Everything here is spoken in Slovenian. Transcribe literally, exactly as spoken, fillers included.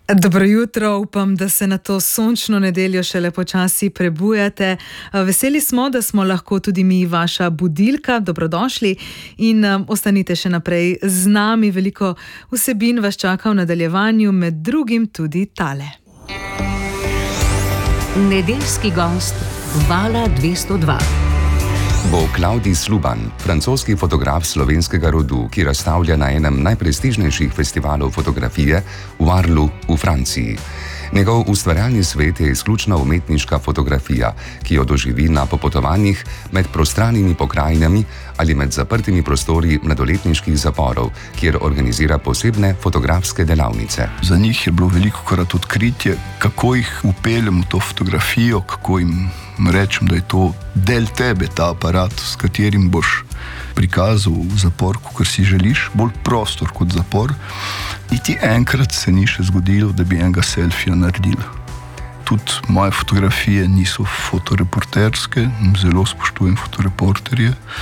Dobro jutro, upam, da se na to sončno nedeljo šele počasi prebujate. Veseli smo, da smo lahko tudi mi vaša budilka. Dobrodošli in ostanite še naprej z nami. Veliko vsebin vas čaka v nadaljevanju, med drugim tudi tale. Nedeljski gost Vala dvesto dva. Bo Klavdij Sluban, francoski fotograf slovenskega rodu, ki razstavlja na enem najprestižnejših festivalov fotografije v Arlu v Franciji. Njegov ustvarjalni svet je izključna umetniška fotografija, ki jo doživi na popotovanjih med prostranimi pokrajinami ali med zaprtimi prostori mladoletniških zaporov, kjer organizira posebne fotografske delavnice. Za njih je bilo velikokrat odkritje, kako jih upeljem v to fotografijo, kako jim rečem, da je to del tebe, ta aparat, s katerim boš prikazal zapor, kakor si želiš, bolj prostor kot zapor. Niti enkrat se ni še zgodilo, da bi enega selfija naredil. Tudi moje fotografije niso fotoreporterske, zelo spoštujem fotoreporterje.